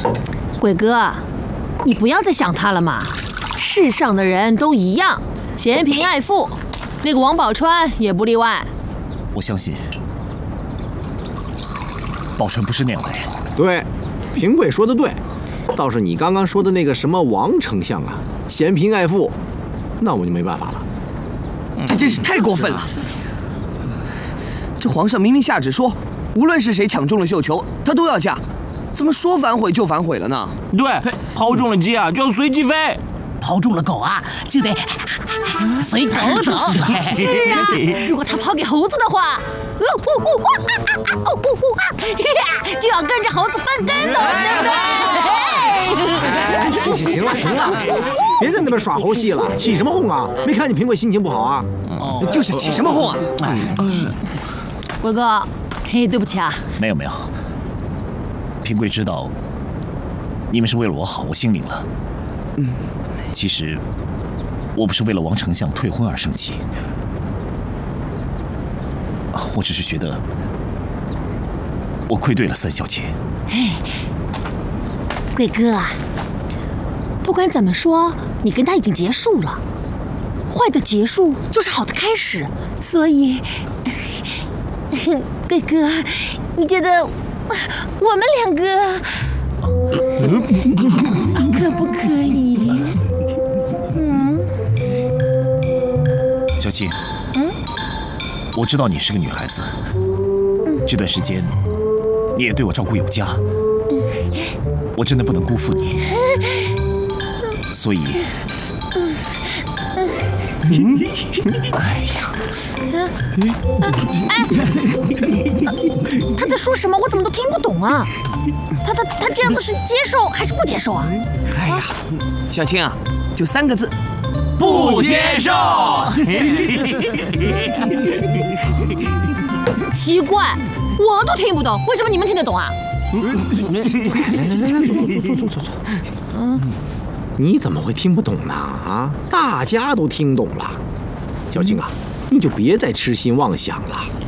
鬼哥，你不要再想他了嘛。世上的人都一样，嫌贫爱富，那个王宝钏也不例外。 我相信，宝钏不是那样的人。 对，平贵说的对。倒是你刚刚说的那个什么王丞相啊，嫌贫爱富，那我就没办法了。 这真是太过分了！这皇上明明下旨说，无论是谁抢中了绣球，他都要嫁，怎么说反悔就反悔了呢？ 对，抛中了鸡啊，就要随鸡飞； 抛中了狗啊，就得随狗走。 是啊，如果他抛给猴子的话，就要跟着猴子翻跟头，对不对？ 行了，别在那边耍猴戏了，起什么哄啊？没看见平贵心情不好啊？ 就是起什么哄啊？ 鬼哥，嘿，对不起啊。 没有，平贵知道你们是为了我好，我心领了。其实我不是为了王丞相退婚而生气，我只是觉得我愧对了三小姐。 贵哥啊，不管怎么说，你跟他已经结束了。坏的结束就是好的开始，所以，贵哥，你觉得我们两个可不可以？ 小青，我知道你是个女孩子，这段时间你也对我照顾有加，我真的不能辜负你，所以， 他在说什么？我怎么都听不懂啊！他这样子是接受还是不接受啊？ 哎呀，小青啊，就3个字。 不接受。 奇怪，我都听不懂，为什么你们听得懂啊？ 坐。你怎么会听不懂呢？大家都听懂了。小青啊，你就别再痴心妄想了。